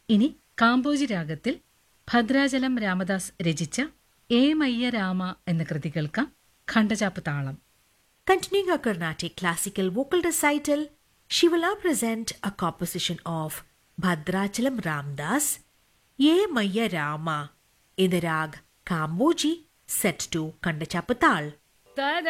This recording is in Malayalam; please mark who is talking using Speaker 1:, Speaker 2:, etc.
Speaker 1: ഇനി കാമ്പോജി രാഗത്തിൽ ഭദ്രാചലം രാമദാസ് രചിച്ച ഏ മയ്യ രാമ എന്ന കൃതി കേൾക്കാം. ഖണ്ഡചാപ്പ് താളം.
Speaker 2: Continuing her Carnatic classical vocal recital, she will now present a composition of Bhadrachalam Ramdas, Ye Maya Rama, in the rag Kamboji, set to Kandachappatal.